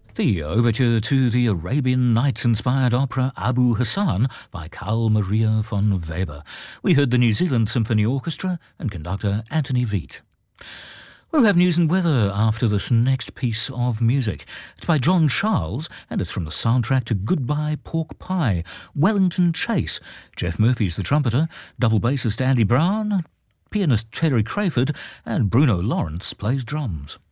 The overture to the Arabian Nights-inspired opera Abu Hassan by Carl Maria von Weber. We heard the New Zealand Symphony Orchestra and conductor Anthony Veet. We'll have news and weather after this next piece of music. It's by John Charles, and it's from the soundtrack to Goodbye Pork Pie, Wellington Chase. Jeff Murphy's the trumpeter, double bassist Andy Brown, pianist Terry Crayford, and Bruno Lawrence plays drums.